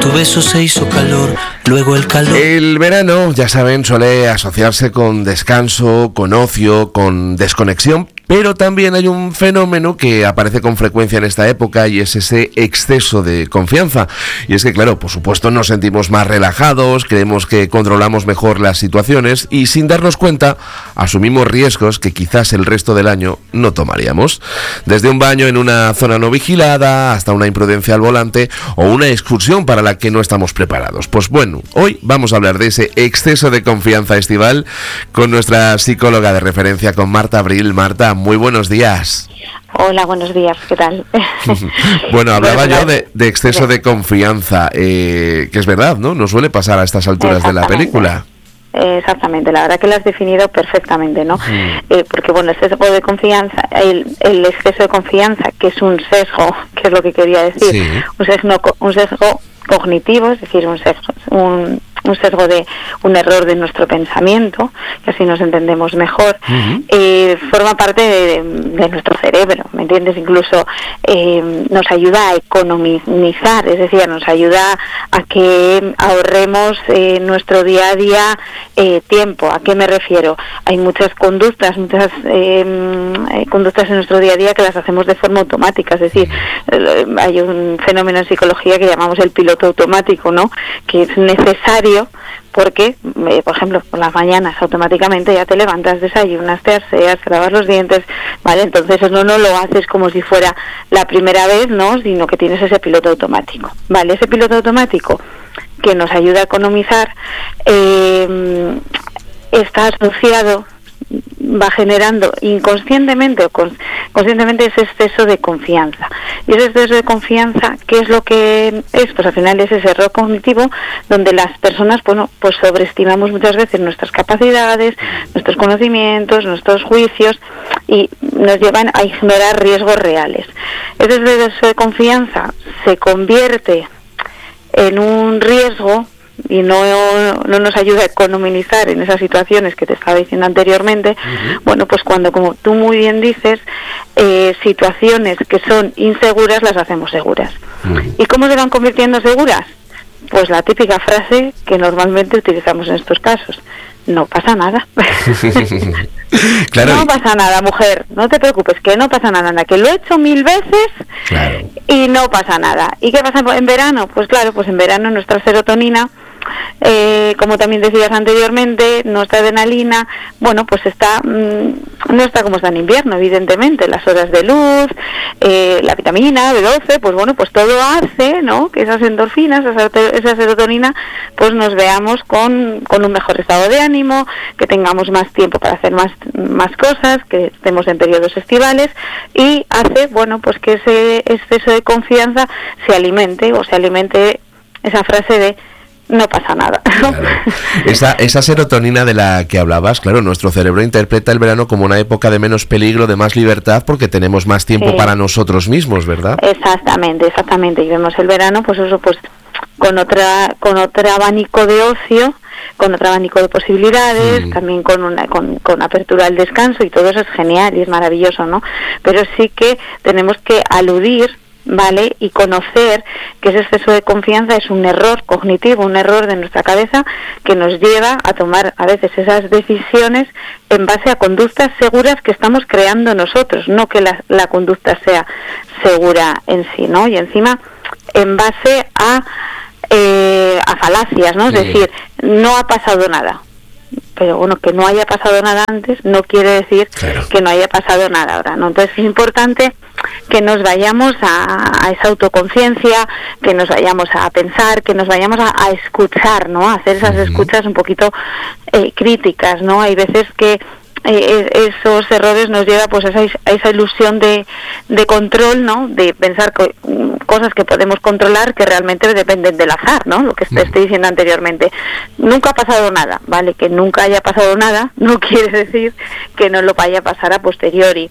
tu beso se hizo calor, luego el calor. El verano, ya saben, suele asociarse con descanso, con ocio, con desconexión, pero también hay un fenómeno que aparece con frecuencia en esta época y es ese exceso de confianza. Y es que, claro, por supuesto nos sentimos más relajados, creemos que controlamos mejor las situaciones y sin darnos cuenta asumimos riesgos que quizás el resto del año no tomaríamos. Desde un baño en una zona no vigilada hasta una imprudencia al volante o una excursión para la que no estamos preparados. Pues bueno, hoy vamos a hablar de ese exceso de confianza estival con nuestra psicóloga de referencia, con Marta Abril. Marta, muy buenos días. Hola, buenos días, ¿qué tal? Bueno, hablaba yo de exceso de confianza, que es verdad, ¿no? No suele pasar a estas alturas de la película. Exactamente, la verdad que lo has definido perfectamente, ¿no? Porque, bueno, el exceso de confianza, el exceso de confianza, que es un sesgo, que es lo que quería decir, sí. un sesgo cognitivo, es decir, un sesgo de un error de nuestro pensamiento, que así nos entendemos mejor, forma parte de nuestro cerebro, ¿me entiendes? Incluso nos ayuda a economizar, es decir, nos ayuda a que ahorremos nuestro día a día tiempo. ¿A qué me refiero? Hay muchas conductas en nuestro día a día que las hacemos de forma automática, es decir, hay un fenómeno en psicología que llamamos el piloto automático, ¿no? Que es necesario porque, por ejemplo, por las mañanas automáticamente ya te levantas, desayunas, te aseas, te lavas los dientes, ¿vale? Entonces eso no lo haces como si fuera la primera vez, ¿no? Sino que tienes ese piloto automático, ¿vale? Ese piloto automático que nos ayuda a economizar está asociado, va generando inconscientemente o conscientemente ese exceso de confianza. Y ese exceso de confianza, ¿qué es lo que es? Pues al final es ese error cognitivo donde las personas, bueno, pues sobreestimamos muchas veces nuestras capacidades, nuestros conocimientos, nuestros juicios y nos llevan a ignorar riesgos reales. Ese exceso de confianza se convierte en un riesgo y no nos ayuda a economizar en esas situaciones que te estaba diciendo anteriormente. Bueno, pues cuando, como tú muy bien dices, situaciones que son inseguras las hacemos seguras. ¿Y cómo se van convirtiendo seguras? Pues la típica frase que normalmente utilizamos en estos casos: no pasa nada. Claro. No pasa nada, mujer, no te preocupes, que no pasa nada, que lo he hecho 1000 veces, claro, y no pasa nada. ¿Y qué pasa en verano? Pues claro, pues en verano nuestra serotonina, como también decías anteriormente, nuestra adrenalina, bueno, pues no está como está en invierno, evidentemente. Las horas de luz, la vitamina B12, pues bueno, pues todo hace, ¿no?, que esas endorfinas, esa serotonina, pues nos veamos con un mejor estado de ánimo, que tengamos más tiempo para hacer más cosas, que estemos en periodos estivales, y hace, bueno, pues que ese exceso de confianza se alimente esa frase de no pasa nada. Claro. Esa serotonina de la que hablabas, claro, nuestro cerebro interpreta el verano como una época de menos peligro, de más libertad, porque tenemos más tiempo para nosotros mismos, ¿verdad? Exactamente. Y vemos el verano, pues eso, pues con otro abanico de ocio, con otro abanico de posibilidades, también con apertura al descanso, y todo eso es genial y es maravilloso, ¿no? Pero sí que tenemos que aludir, ¿vale?, y conocer que ese exceso de confianza es un error cognitivo, un error de nuestra cabeza que nos lleva a tomar a veces esas decisiones en base a conductas seguras que estamos creando nosotros, no que la conducta sea segura en sí, ¿no? Y encima en base a falacias, ¿no? Es decir, no ha pasado nada. Pero bueno, que no haya pasado nada antes no quiere decir, claro, que no haya pasado nada ahora, ¿no? Entonces es importante que nos vayamos a esa autoconciencia, que nos vayamos a pensar, que nos vayamos a escuchar, ¿no? A hacer esas escuchas un poquito críticas, ¿no? Hay veces que esos errores nos lleva pues a esa ilusión de control, ¿no? De pensar cosas que podemos controlar que realmente dependen del azar, ¿no? Lo que te estoy diciendo anteriormente. Nunca ha pasado nada, ¿vale? Que nunca haya pasado nada no quiere decir que no lo vaya a pasar a posteriori.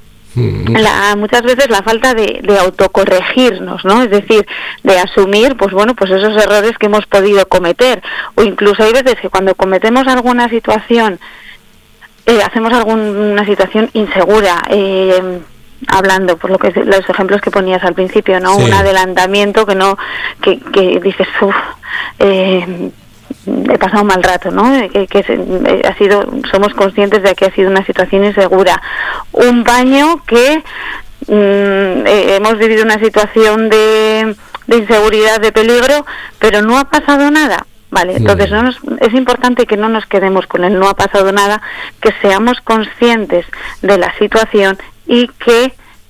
Muchas veces la falta de autocorregirnos, ¿no? Es decir, de asumir, pues bueno, pues esos errores que hemos podido cometer, o incluso hay veces que cuando cometemos alguna situación, hacemos alguna situación insegura, hablando por los ejemplos que ponías al principio, ¿no? Sí. Un adelantamiento que dices, he pasado un mal rato, ¿no? Somos conscientes de que ha sido una situación insegura. Un baño que hemos vivido una situación de inseguridad, de peligro, pero no ha pasado nada. Vale, entonces es importante que no nos quedemos con el no ha pasado nada, que seamos conscientes de la situación y que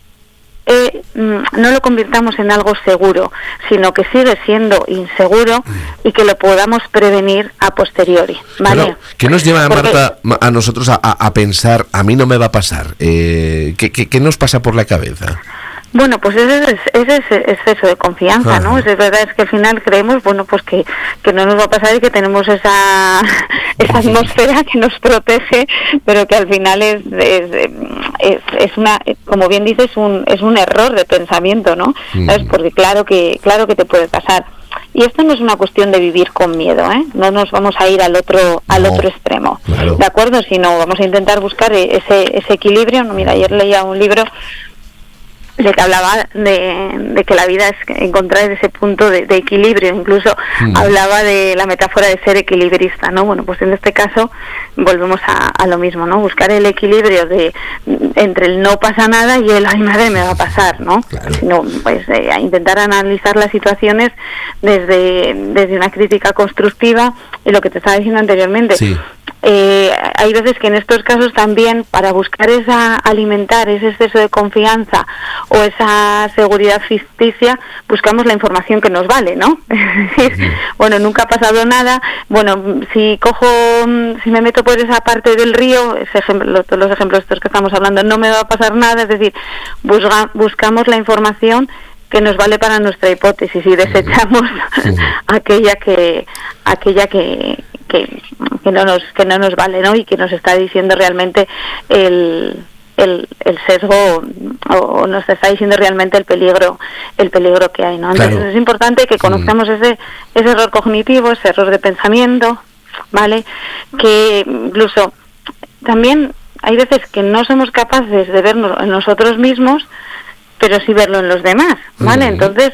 no lo convirtamos en algo seguro, sino que sigue siendo inseguro y que lo podamos prevenir a posteriori, ¿vale? Pero, ¿qué nos lleva, Marta, a nosotros a pensar, a mí no me va a pasar? ¿Qué nos pasa por la cabeza? Bueno, pues ese es exceso de confianza, ¿no? Es verdad, es que al final creemos, bueno, pues que no nos va a pasar y que tenemos esa atmósfera que nos protege, pero que al final es una, como bien dices, es un error de pensamiento, ¿no? ¿Sabes? Porque claro que te puede pasar. Y esto no es una cuestión de vivir con miedo, ¿eh? No nos vamos a ir al otro extremo, claro. ¿De acuerdo? Sino vamos a intentar buscar ese equilibrio. No, mira, ayer leía un libro de que hablaba de que la vida es encontrar ese punto de equilibrio, incluso hablaba de la metáfora de ser equilibrista, ¿no? Bueno, pues en este caso volvemos a lo mismo, ¿no? Buscar el equilibrio entre el no pasa nada y el ay madre me va a pasar, ¿no? Claro. Sino pues a intentar analizar las situaciones desde una crítica constructiva y lo que te estaba diciendo anteriormente. Sí. Hay veces que en estos casos también para buscar alimentar ese exceso de confianza o esa seguridad ficticia buscamos la información que nos vale, ¿no? Es decir, bueno, nunca ha pasado nada, bueno, si me meto por esa parte del río, todos los ejemplos estos que estamos hablando, no me va a pasar nada, es decir, buscamos la información que nos vale para nuestra hipótesis y desechamos aquella que no nos vale, ¿no? Y que nos está diciendo realmente el sesgo o nos está diciendo realmente el peligro que hay, ¿no? Entonces claro. Es importante que conozcamos ese error cognitivo, ese error de pensamiento, ¿vale? Que incluso también hay veces que no somos capaces de vernos en nosotros mismos, pero sí verlo en los demás, ¿vale? Entonces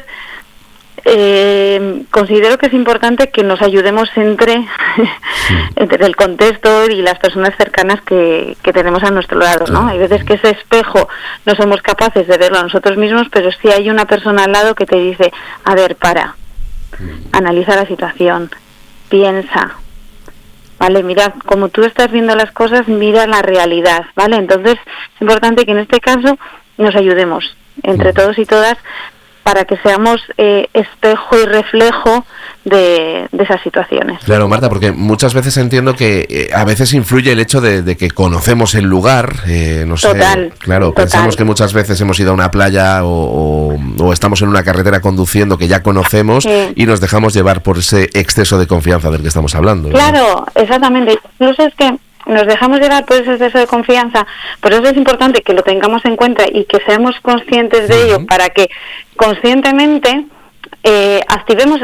considero que es importante que nos ayudemos entre el contexto y las personas cercanas que tenemos a nuestro lado, ¿no? Hay veces que ese espejo no somos capaces de verlo a nosotros mismos, pero sí hay una persona al lado que te dice, a ver, analiza la situación, piensa, ¿vale? Mira, como tú estás viendo las cosas, mira la realidad, ¿vale? Entonces es importante que en este caso nos ayudemos entre todos y todas para que seamos espejo y reflejo de esas situaciones. Claro, Marta, porque muchas veces entiendo que a veces influye el hecho de que conocemos el lugar, no sé, claro, pensamos que muchas veces hemos ido a una playa o estamos en una carretera conduciendo que ya conocemos y nos dejamos llevar por ese exceso de confianza del que estamos hablando, ¿no? Claro, exactamente. Incluso es que nos dejamos llevar por ese exceso de confianza, por eso es importante que lo tengamos en cuenta y que seamos conscientes de ello para que conscientemente activemos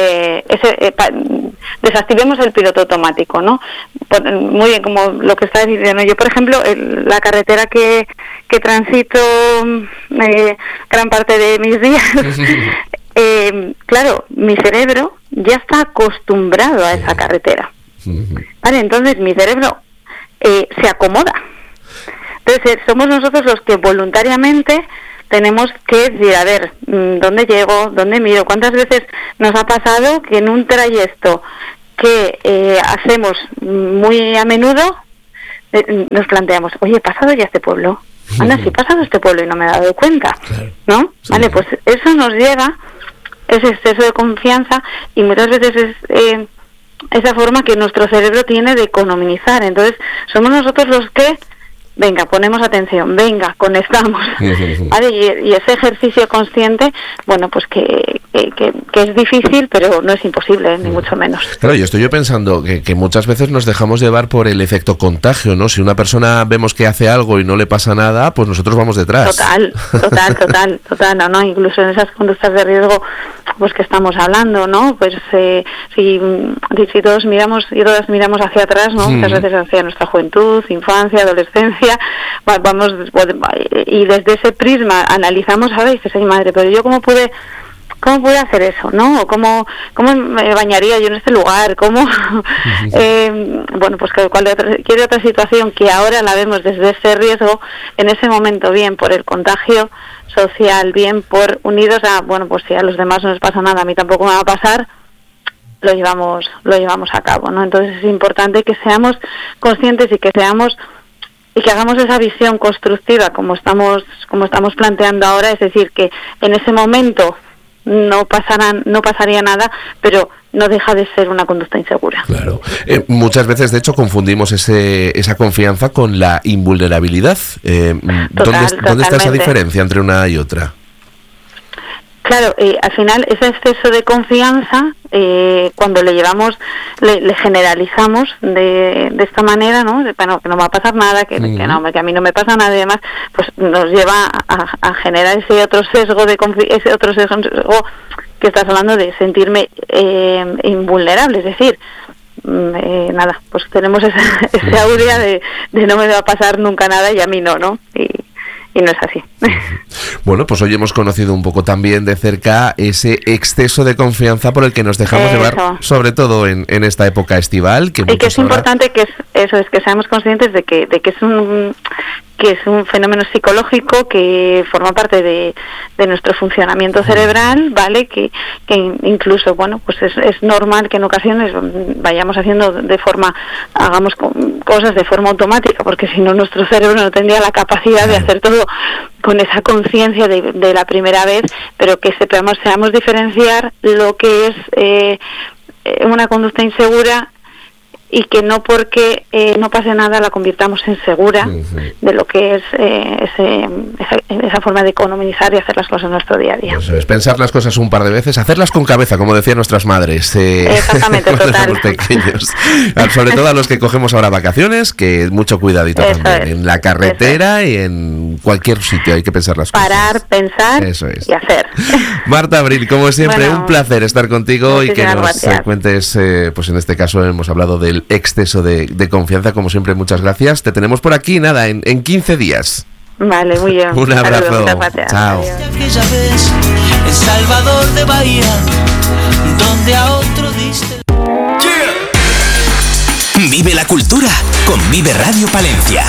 desactivemos el piloto automático, ¿no? Muy bien, como lo que está diciendo. Yo, por ejemplo, la carretera que transito gran parte de mis días, claro, mi cerebro ya está acostumbrado a esa carretera. Vale, entonces mi cerebro se acomoda. Entonces somos nosotros los que voluntariamente tenemos que decir, a ver, ¿dónde llego? ¿Dónde miro? ¿Cuántas veces nos ha pasado que en un trayecto que hacemos muy a menudo nos planteamos, oye, ¿he pasado ya este pueblo? Anda, sí he pasado este pueblo y no me he dado cuenta, ¿no? Sí. Vale, pues eso nos lleva, ese exceso de confianza, y muchas veces es esa forma que nuestro cerebro tiene de economizar. Entonces somos nosotros los que ponemos atención, conectamos, ¿vale? Y ese ejercicio consciente, bueno, pues que que es difícil, pero no es imposible, ni mucho menos. Claro, yo estoy pensando que muchas veces nos dejamos llevar por el efecto contagio, ¿no? Si una persona vemos que hace algo y no le pasa nada, pues nosotros vamos detrás. Total, no, incluso en esas conductas de riesgo pues que estamos hablando, ¿no? Pues si todos miramos y todas miramos hacia atrás, ¿no? Muchas veces hacia nuestra juventud, infancia, adolescencia, vamos, y desde ese prisma analizamos, ahora dices, ay madre, pero yo ¿cómo pude hacer eso, no? ¿Cómo me bañaría yo en este lugar? ¿Cómo? Bueno, pues cualquier otra situación que ahora la vemos desde ese riesgo, en ese momento, bien por el contagio social, bien por unidos a, bueno, pues si a los demás no les pasa nada, a mí tampoco me va a pasar, lo llevamos a cabo, ¿no? Entonces es importante que seamos conscientes y que hagamos esa visión constructiva como estamos planteando ahora, es decir, que en ese momento no pasaría nada, pero no deja de ser una conducta insegura. Claro. Muchas veces, de hecho, confundimos esa confianza con la invulnerabilidad. ¿Dónde está esa diferencia entre una y otra? Claro, al final ese exceso de confianza, cuando le generalizamos de esta manera, ¿no? Bueno, que no va a pasar nada, que a mí no me pasa nada y demás, pues nos lleva a generar ese otro sesgo que estás hablando de sentirme invulnerable, es decir, pues tenemos esa aurea de no me va a pasar nunca nada y a mí no, y no es así. Bueno, pues hoy hemos conocido un poco también de cerca ese exceso de confianza por el que nos dejamos llevar, sobre todo en esta época estival. Y que es importante que seamos conscientes de que es un fenómeno psicológico que forma parte de nuestro funcionamiento cerebral, ¿vale? Que incluso, bueno, pues es normal que en ocasiones vayamos hagamos cosas de forma automática, porque si no nuestro cerebro no tendría la capacidad de hacer todo con esa conciencia de la primera vez, pero que seamos diferenciar lo que es una conducta insegura y que no porque no pase nada la convirtamos en segura de lo que es esa forma de economizar y hacer las cosas en nuestro día a día. Eso es, pensar las cosas un par de veces, hacerlas con cabeza, como decían nuestras madres. Exactamente, total. Los pequeños. Sobre todo a los que cogemos ahora vacaciones, que mucho cuidadito eso también. En la carretera y en cualquier sitio hay que pensar las cosas. Parar, pensar y hacer. Marta Abril, como siempre, un placer estar contigo y que nos cuentes, pues en este caso hemos hablado del exceso de confianza, como siempre, muchas gracias. Te tenemos por aquí, en 15 días. Vale, muy bien. Un abrazo. Chao. Aquella vez en Salvador de Bahía, donde a otro diste. Vive la cultura con Vive Radio Palencia.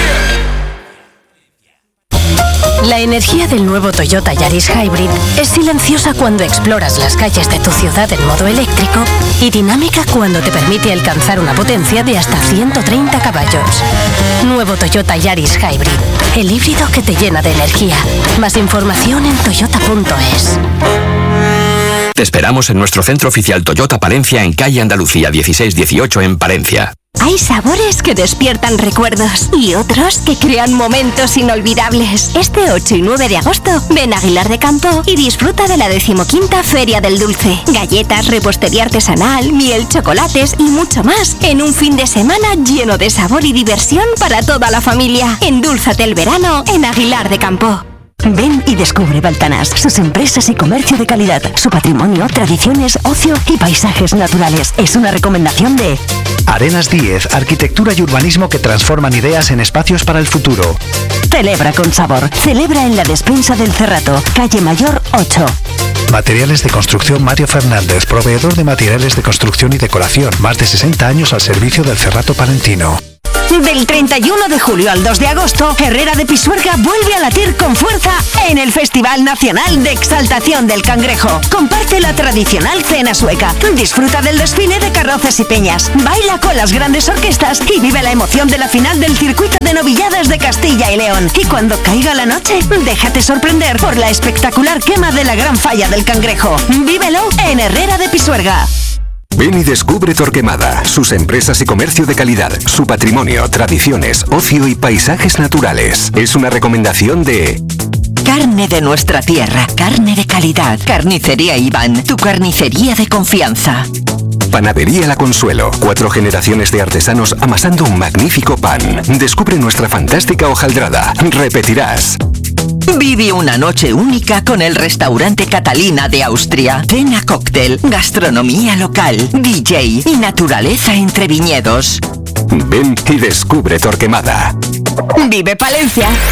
La energía del nuevo Toyota Yaris Hybrid es silenciosa cuando exploras las calles de tu ciudad en modo eléctrico y dinámica cuando te permite alcanzar una potencia de hasta 130 caballos. Nuevo Toyota Yaris Hybrid, el híbrido que te llena de energía. Más información en toyota.es. Te esperamos en nuestro centro oficial Toyota Palencia en calle Andalucía 1618 en Palencia. Hay sabores que despiertan recuerdos y otros que crean momentos inolvidables. Este 8 y 9 de agosto, ven a Aguilar de Campo y disfruta de la 15ª Feria del Dulce. Galletas, repostería artesanal, miel, chocolates y mucho más en un fin de semana lleno de sabor y diversión para toda la familia. Endúlzate el verano en Aguilar de Campo. Ven y descubre Baltanás, sus empresas y comercio de calidad, su patrimonio, tradiciones, ocio y paisajes naturales. Es una recomendación de Arenas 10, arquitectura y urbanismo que transforman ideas en espacios para el futuro. Celebra con sabor. Celebra en la despensa del Cerrato, calle Mayor 8. Materiales de construcción Mario Fernández, proveedor de materiales de construcción y decoración. Más de 60 años al servicio del Cerrato palentino. Del 31 de julio al 2 de agosto, Herrera de Pisuerga vuelve a latir con fuerza en el Festival Nacional de Exaltación del Cangrejo. Comparte la tradicional cena sueca, disfruta del desfile de carrozas y peñas, baila con las grandes orquestas y vive la emoción de la final del circuito de novilladas de Castilla y León. Y cuando caiga la noche, déjate sorprender por la espectacular quema de la Gran Falla del Cangrejo. Vívelo en Herrera de Pisuerga. Ven y descubre Torquemada, sus empresas y comercio de calidad, su patrimonio, tradiciones, ocio y paisajes naturales. Es una recomendación de Carne de nuestra tierra, carne de calidad. Carnicería Iván, tu carnicería de confianza. Panadería La Consuelo. 4 generaciones de artesanos amasando un magnífico pan. Descubre nuestra fantástica hojaldrada. Repetirás. Vive una noche única con el restaurante Catalina de Austria. Cena cóctel, gastronomía local, DJ y naturaleza entre viñedos. Ven y descubre Torquemada. ¡Vive Palencia!